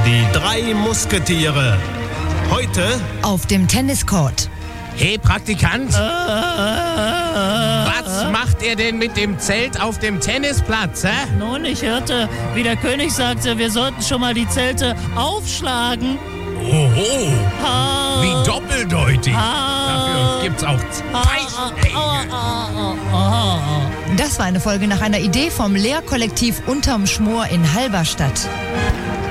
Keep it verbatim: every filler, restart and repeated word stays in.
Die drei Musketiere. Heute auf dem Tenniscourt. Hey, Praktikant. Was macht ihr denn mit dem Zelt auf dem Tennisplatz, hä? Nun, ich hörte, wie der König sagte, wir sollten schon mal die Zelte aufschlagen. Oho, Ha, wie doppeldeutig. ha, Dafür gibt's auch Zeichen. Ey. ah, ah, ah, ah. Das war eine Folge nach einer Idee vom Lehrkollektiv Unterm Schmoor in Halberstadt.